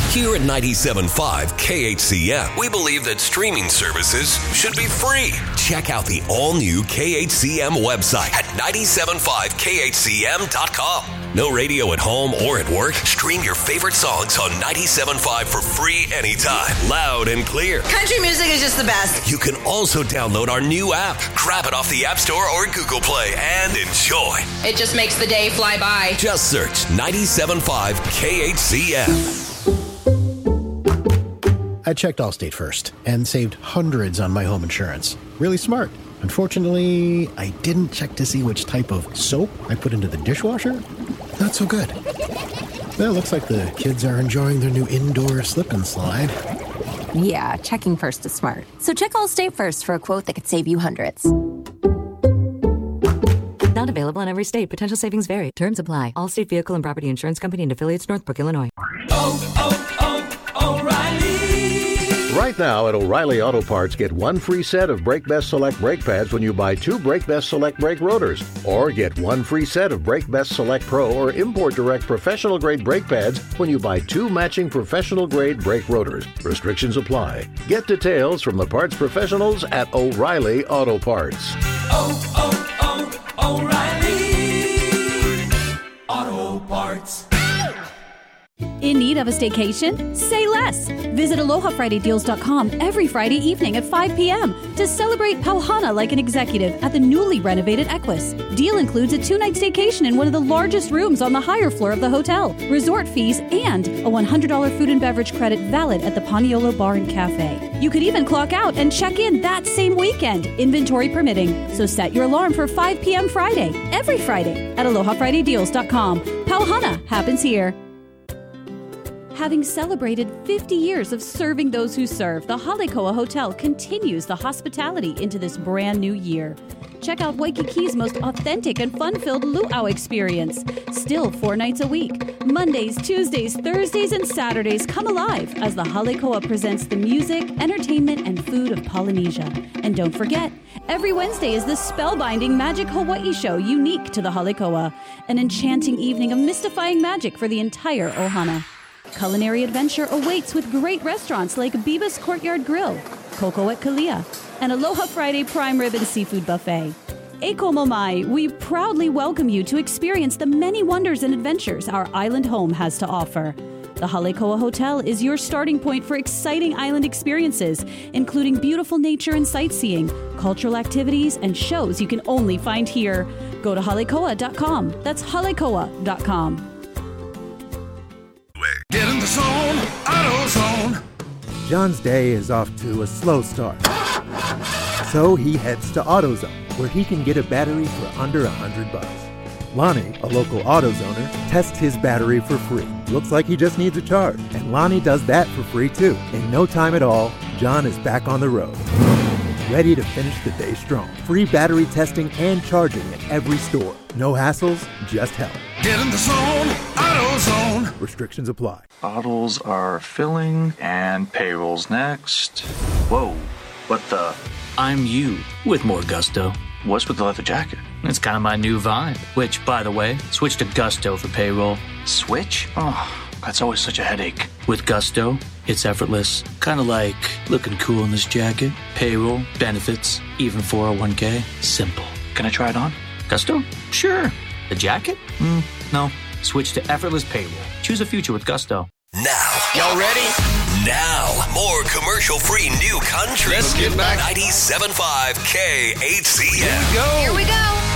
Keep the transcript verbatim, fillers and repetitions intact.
Here at ninety-seven point five K H C M, we believe that streaming services should be free. Check out the all-new K H C M website at nine seven five K H C M dot com. No radio at home or at work? Stream your favorite songs on ninety-seven point five for free anytime, loud and clear. Country music is just the best. You can also download our new app. Grab it off the App Store or Google Play and enjoy. It just makes the day fly by. Just search ninety-seven point five K H C M. I checked Allstate first and saved hundreds on my home insurance. Really smart. Unfortunately, I didn't check to see which type of soap I put into the dishwasher. Not so good. Well, looks like the kids are enjoying their new indoor slip and slide. Yeah, checking first is smart. So check Allstate first for a quote that could save you hundreds. Not available in every state. Potential savings vary. Terms apply. Allstate Vehicle and Property Insurance Company and affiliates, Northbrook, Illinois. Oh, oh, oh, O'Reilly! Right now at O'Reilly Auto Parts, get one free set of Brake Best Select brake pads when you buy two Brake Best Select brake rotors. Or get one free set of Brake Best Select Pro or Import Direct professional grade brake pads when you buy two matching professional grade brake rotors. Restrictions apply. Get details from the parts professionals at O'Reilly Auto Parts. Oh, oh, oh, O'Reilly Auto Parts. In need of a staycation? Say less. Visit Aloha Friday Deals dot com every Friday evening at five p.m. to celebrate Pauhana like an executive at the newly renovated Equus. Deal includes a two-night staycation in one of the largest rooms on the higher floor of the hotel, resort fees, and a one hundred dollars food and beverage credit valid at the Paniolo Bar and Cafe. You could even clock out and check in that same weekend, inventory permitting. So set your alarm for five p.m. Friday, every Friday at Aloha Friday Deals dot com. Pauhana happens here. Having celebrated fifty years of serving those who serve, the Halekoa Hotel continues the hospitality into this brand new year. Check out Waikiki's most authentic and fun-filled luau experience. Still four nights a week. Mondays, Tuesdays, Thursdays, and Saturdays come alive as the Halekoa presents the music, entertainment, and food of Polynesia. And don't forget, every Wednesday is the spellbinding Magic Hawaii show unique to the Halekoa, an enchanting evening of mystifying magic for the entire ohana. Culinary adventure awaits with great restaurants like Biba's Courtyard Grill, Coco at Kalia, and Aloha Friday Prime Rib and Seafood Buffet. Eiko Momai, we proudly welcome you to experience the many wonders and adventures our island home has to offer. The Halekoa Hotel is your starting point for exciting island experiences, including beautiful nature and sightseeing, cultural activities, and shows you can only find here. Go to halekoa dot com. That's halekoa dot com. Get in the zone, AutoZone. John's day is off to a slow start. So he heads to AutoZone, where he can get a battery for under a hundred bucks. Lonnie, a local AutoZoner, tests his battery for free. Looks like he just needs a charge. And Lonnie does that for free too. In no time at all, John is back on the road, ready to finish the day strong. Free battery testing and charging at every store. No hassles, just help. Get in the zone, AutoZone. Restrictions apply. Bottles are filling and payroll's next. Whoa, what the? I'm you with more gusto. What's with the leather jacket? It's kind of my new vibe. Which, by the way, switch to Gusto for payroll. Switch? Oh, that's always such a headache. With Gusto, it's effortless. Kind of like looking cool in this jacket. Payroll, benefits, even four oh one k. Simple. Can I try it on? Gusto? Sure. The jacket? Mm, no. Switch to effortless payroll. Choose a future with Gusto. Now, y'all ready? Now, more commercial-free new country. Let's get back. ninety-seven point five K H C M. Here we go. Here we go.